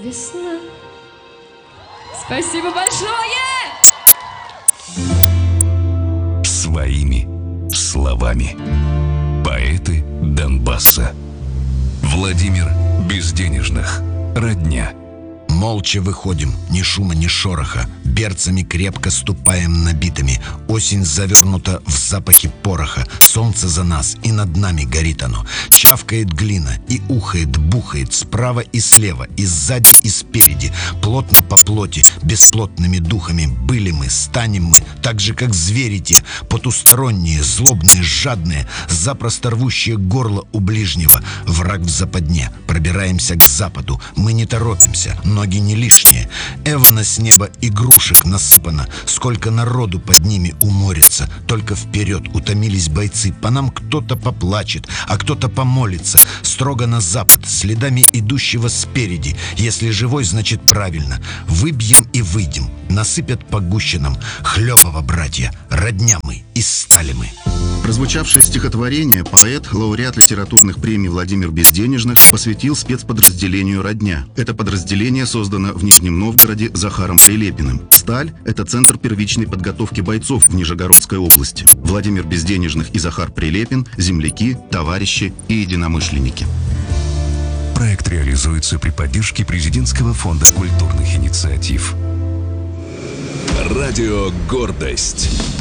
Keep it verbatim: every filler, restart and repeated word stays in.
весна. Спасибо большое! Своими словами. Поэты Донбасса. Владимир Безденежных. Родня. Молча выходим, ни шума, ни шороха. Берцами крепко ступаем набитыми. Осень завернута в запахе пороха. Солнце за нас, и над нами горит оно. Чавкает глина, и ухает, бухает. Справа и слева, и сзади, и спереди. Плотно по плоти, бесплотными духами. Были мы, станем мы, так же, как звери те. Потусторонние, злобные, жадные. Запросто рвущие горло у ближнего. Враг в западне. Пробираемся к западу. Мы не торопимся, ноги не лишние. Эвана с неба игрушек насыпано. Сколько народу под ними уморится. Только вперед утомились бойцы. По нам кто-то поплачет, а кто-то помолится. Строго на запад, следами идущего спереди. Если живой, значит правильно. Выбьем и выйдем. Насыпят по гущинам. Хлебово, братья, родня мы, и стали мы. Прозвучавшее стихотворение поэт, лауреат литературных премий Владимир Безденежных посвятил спецподразделению «Родня». Это подразделение создано в Нижнем Новгороде Захаром Прилепиным. «Сталь» — это центр первичной подготовки бойцов в Нижегородской области. Владимир Безденежных и Захар Прилепин — земляки, товарищи и единомышленники. Проект реализуется при поддержке Президентского фонда культурных инициатив. Радио «Гордость».